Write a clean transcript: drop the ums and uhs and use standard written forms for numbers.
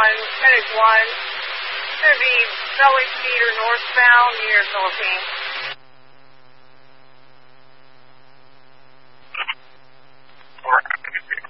Medic 1. Going to be belly feeder northbound near Philippines.